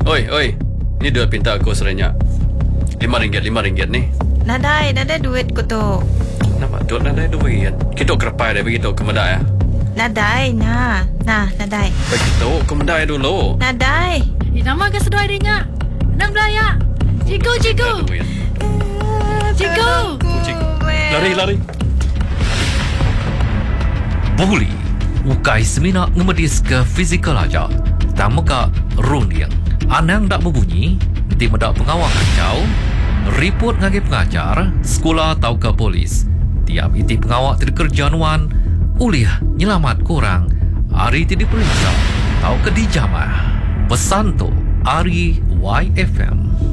Oi. Ni duit pinta aku serenyak. RM5 ni. Nadai duit ko to. Nampak tu nak ada duit. Kita kerepai dia begitu ke medai ya. Nadai na. Nadai. Begitu ke medai dulu. Nadai. Nama ke sedoi dia nya. Nang belaya. Cikgu. Cikgu. Lari. Boleh. Ukai semina ngemedis ke fizikal aja. Tamaka runiang. Anang tak berbunyi. Nanti mendak pengawal kacau. Report ngagi pengajar. Sekolah atau ke polis. Tiap iti pengawal terkerja nuan. Uliah nyelamat korang. Hari ti diperiksa. Tau ke dijamah. Pesan tu Ari YFM.